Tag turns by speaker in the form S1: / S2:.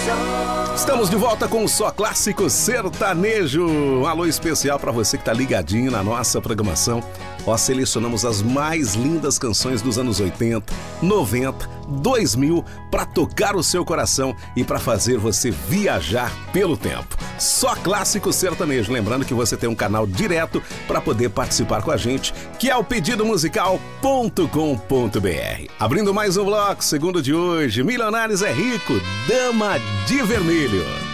S1: Estamos de volta com o Só Clássico Sertanejo. Um alô especial para você que tá ligadinho na nossa programação. Ó, selecionamos as mais lindas canções dos anos 80, 90, 2000 para tocar o seu coração e para fazer você viajar pelo tempo. Só Clássico Sertanejo. Lembrando que você tem um canal direto para poder participar com a gente, que é o pedidomusical.com.br. Abrindo mais um bloco, segundo de hoje, Milionários é Rico, Dama de Vermelho.